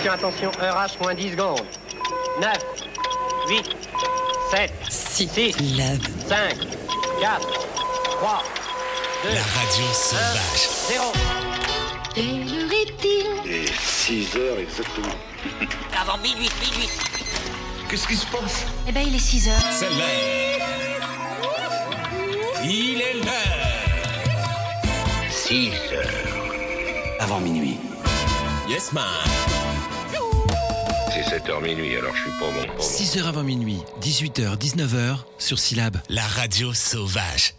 attention, heure H moins 10 secondes. 9, 8, 7, 6, 5, 4, 3, 2, la radio sauvage. 0. Quelle heure est-il? Et 6 heures exactement. Avant minuit. Qu'est-ce qui se passe? Eh ben, il est 6 heures. C'est l'heure. Il est l'heure. 6 heures. Avant minuit. Yes, man. C'est 7h minuit, alors je suis pas bon. 6h avant minuit, 18h, 19h, sur Syllab, la radio sauvage.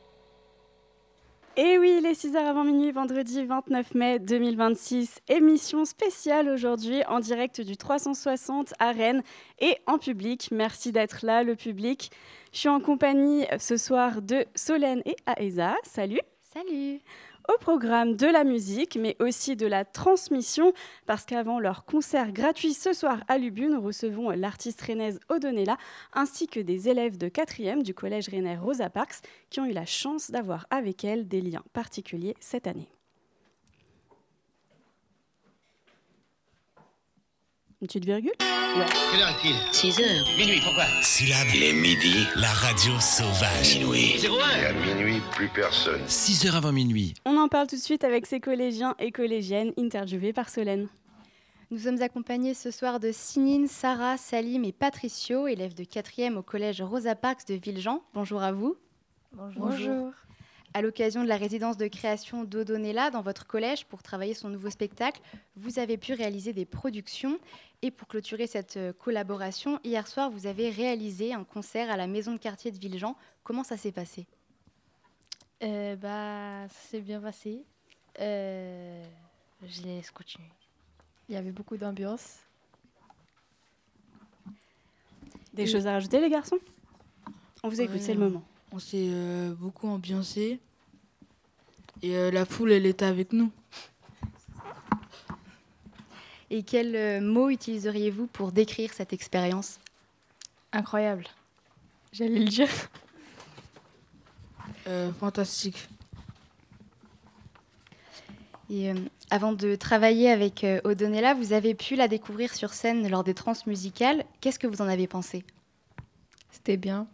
Et oui, il est 6h avant minuit, vendredi 29 mai 2026. Émission spéciale aujourd'hui en direct du 360 à Rennes et en public. Merci d'être là, le public. Je suis en compagnie ce soir de Solène et Aesa. Salut. Salut. Au programme de la musique, mais aussi de la transmission, parce qu'avant leur concert gratuit ce soir à Lubu, nous recevons l'artiste rennaise Odonella, ainsi que des élèves de 4e du collège rennais Rosa Parks, qui ont eu la chance d'avoir avec elle des liens particuliers cette année. Une petite virgule ? Ouais. Quelle heure est-il? 6 heures. Minuit, pourquoi? Syllab, Il est midi. la radio sauvage. Minuit. 01. Et à minuit, plus personne. 6h avant minuit. On en parle tout de suite avec ces collégiens et collégiennes interviewés par Solène. Nous sommes accompagnés ce soir de Sinine, Sarah, Salim et Patricio, élèves de 4e au collège Rosa Parks de Villejean. Bonjour à vous. Bonjour. À l'occasion de la résidence de création d'Odonella dans votre collège pour travailler son nouveau spectacle, vous avez pu réaliser des productions. Et pour clôturer cette collaboration, hier soir, vous avez réalisé un concert à la maison de quartier de Villejean. Comment ça s'est passé ? C'est bien passé. Je laisse continuer. Il y avait beaucoup d'ambiance. Des choses à rajouter, les garçons ? On vous écoute, c'est le moment. On s'est beaucoup ambiancé et la foule, elle était avec nous. Et quel mot utiliseriez-vous pour décrire cette expérience ? Incroyable. J'allais le dire. Fantastique. Et avant de travailler avec Odonella, vous avez pu la découvrir sur scène lors des trans musicales. Qu'est-ce que vous en avez pensé ? C'était bien.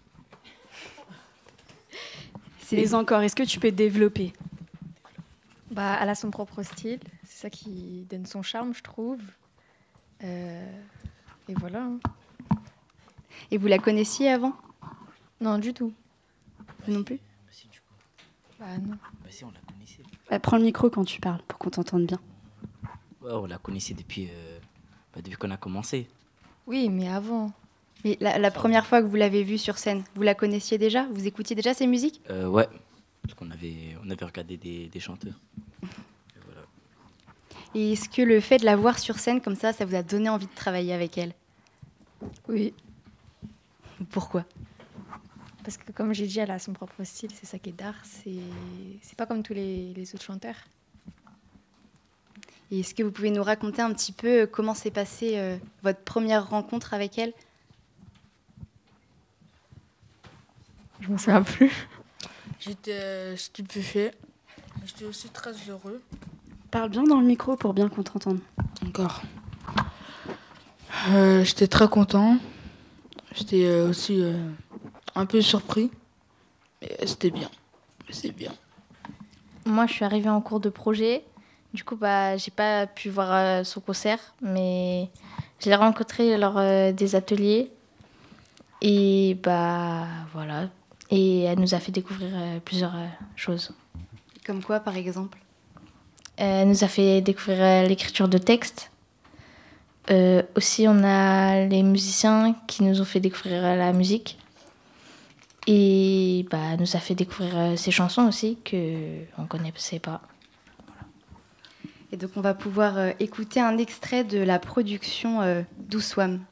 Mais encore, est-ce que tu peux développer ? Elle a son propre style. C'est ça qui donne son charme, je trouve. Et voilà. Et vous la connaissiez avant ? Non, du tout. Vous non plus ? Si, du coup. Non. Si, on la connaissait. Prends le micro quand tu parles, pour qu'on t'entende bien. Ouais, on la connaissait depuis qu'on a commencé. Oui, mais avant. Mais la première fois que vous l'avez vue sur scène, vous la connaissiez déjà ? Vous écoutiez déjà ses musiques ? Ouais, parce qu'on avait regardé des chanteurs. Et voilà. Et est-ce que le fait de la voir sur scène comme ça vous a donné envie de travailler avec elle ? Oui. Pourquoi ? Parce que comme j'ai dit, elle a son propre style. C'est ça qui est d'art. C'est pas comme tous les autres chanteurs. Et est-ce que vous pouvez nous raconter un petit peu comment s'est passée votre première rencontre avec elle ? Je m'en souviens plus. J'étais stupéfait. J'étais aussi très heureux. Parle bien dans le micro pour bien qu'on t'entende. Encore. J'étais très content. J'étais aussi un peu surpris. Mais c'était bien. C'est bien. Moi, je suis arrivée en cours de projet. Du coup, j'ai pas pu voir son concert, mais je l'ai rencontrée lors des ateliers. Et voilà. Et elle nous a fait découvrir plusieurs choses. Comme quoi, par exemple ? Elle nous a fait découvrir l'écriture de textes. Aussi, on a les musiciens qui nous ont fait découvrir la musique. Et elle nous a fait découvrir ses chansons aussi, qu'on ne connaissait pas. Et donc, on va pouvoir écouter un extrait de la production D'où Swam.